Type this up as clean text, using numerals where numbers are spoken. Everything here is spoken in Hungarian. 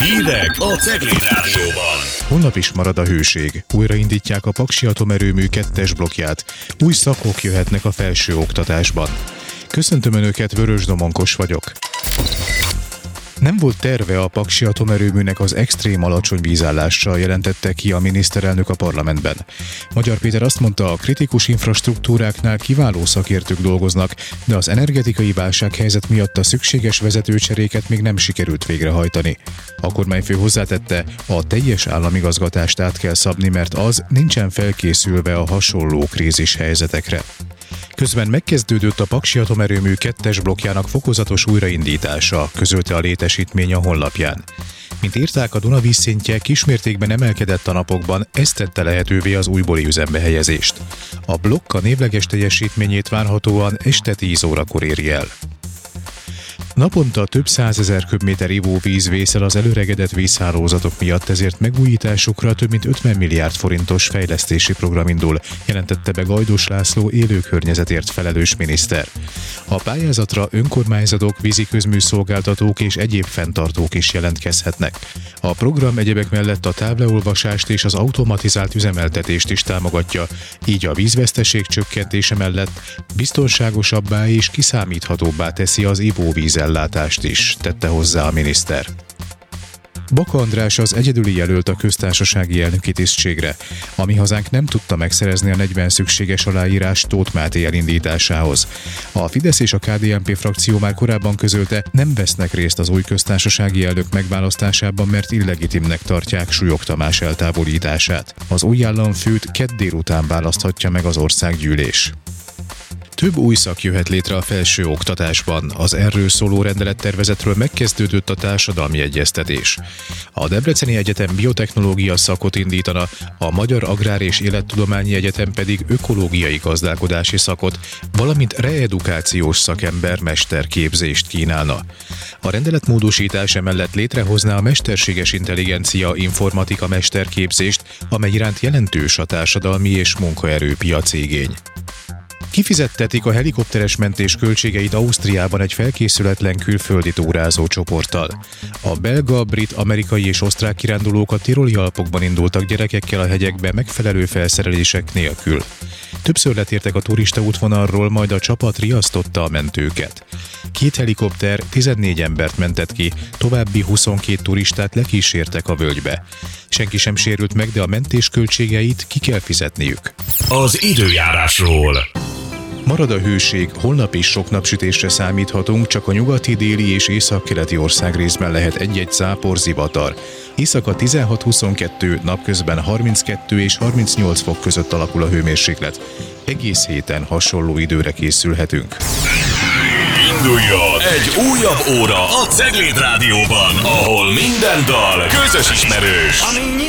Hírek a Cegléd Rádióban. Holnap is marad a hőség. Újraindítják a Paksi atomerőmű 2-es blokkját. Új szakok jöhetnek a felsőoktatásban. Köszöntöm Önöket, Vörös Domonkos vagyok. Nem volt terve a Paksi atomerőműnek az extrém alacsony vízállással, jelentette ki a miniszterelnök a parlamentben. Magyar Péter azt mondta, a kritikus infrastruktúráknál kiváló szakértők dolgoznak, de az energetikai válsághelyzet miatt a szükséges vezetőcseréket még nem sikerült végrehajtani. A kormányfő hozzátette, a teljes államigazgatást át kell szabni, mert az nincsen felkészülve a hasonló krízis helyzetekre. Közben megkezdődött a Paksi atomerőmű 2-es blokkjának fokozatos újraindítása, közölte a létesítmény a honlapján. Mint írták, a Duna vízszintje kismértékben emelkedett a napokban, ez tette lehetővé az újbóli üzembe helyezést. A blokk a névleges teljesítményét várhatóan este 10 órakor éri el. Naponta több 100 000 köbméter ivóvíz vészel az előregedett vízhálózatok miatt, ezért megújításukra több mint 50 milliárd forintos fejlesztési program indul, jelentette be Gajdos László élőkörnyezetért felelős miniszter. A pályázatra önkormányzatok, víziközműszolgáltatók és egyéb fenntartók is jelentkezhetnek. A program egyebek mellett a táblaolvasást és az automatizált üzemeltetést is támogatja, így a vízveszteség csökkentése mellett biztonságosabbá és kiszámíthatóbbá teszi az ivóvízellátást is, tette hozzá a miniszter. Baka András az egyedüli jelölt a köztársasági elnöki tisztségre. A Mi Hazánk nem tudta megszerezni a 40 szükséges aláírás Tóth Máté elindításához. A Fidesz és a KDNP frakció már korábban közölte, nem vesznek részt az új köztársasági elnök megválasztásában, mert illegitimnek tartják Súlyog Tamás eltávolítását. Az új államfőt kedd délután választhatja meg az országgyűlés. Több új szak jöhet létre a felsőoktatásban. Az erről szóló rendelettervezetről megkezdődött a társadalmi egyeztetés. A Debreceni Egyetem biotechnológia szakot indítana, a Magyar Agrár és Élettudományi Egyetem pedig ökológiai gazdálkodási szakot, valamint reedukációs szakember mesterképzést kínálna. A rendeletmódosítás emellett létrehozná a mesterséges intelligencia informatika mesterképzést, amely iránt jelentős a társadalmi és munkaerőpiaci igény. Kifizettetik a helikopteres mentés költségeit Ausztriában egy felkészületlen külföldi túrázó csoporttal. A belga, brit, amerikai és osztrák kirándulók a tiroli Alpokban indultak gyerekekkel a hegyekbe megfelelő felszerelések nélkül. Többször letértek a turista útvonalról, majd a csapat riasztotta a mentőket. 2 helikopter 14 embert mentett ki, további 22 turistát lekísértek a völgybe. Senki sem sérült meg, de a mentés költségeit ki kell fizetniük. Az időjárásról. Marad a hőség, holnap is sok napsütésre számíthatunk, csak a nyugati, déli és északkeleti országrészben lehet egy-egy zápor, zivatar. Éjszaka 16-22, napközben 32 és 38 fok között alakul a hőmérséklet. Egész héten hasonló időre készülhetünk. Induljon egy újabb óra a Cegléd Rádióban, ahol minden dal közös ismerős.